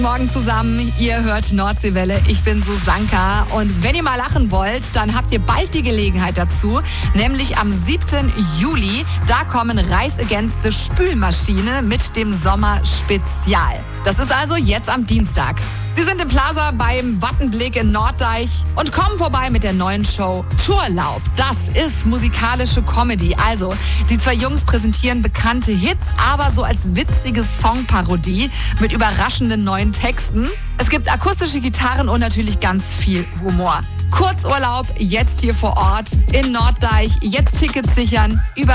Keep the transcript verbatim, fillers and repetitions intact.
Morgen zusammen, ihr hört Nordseewelle, ich bin Susanka und wenn ihr mal lachen wollt, dann habt ihr bald die Gelegenheit dazu, nämlich am siebten Juli, da kommen Rise Against the Spülmaschine mit dem Sommerspezial. Das ist also jetzt am Dienstag. Sie sind im Plaza beim Wattenblick in Norddeich und kommen vorbei mit der neuen Show Turlaub. Das ist musikalische Comedy. Also, die zwei Jungs präsentieren bekannte Hits, aber so als witzige Songparodie mit überraschenden neuen Texten. Es gibt akustische Gitarren und natürlich ganz viel Humor. Kurzurlaub jetzt hier vor Ort in Norddeich. Jetzt Tickets sichern über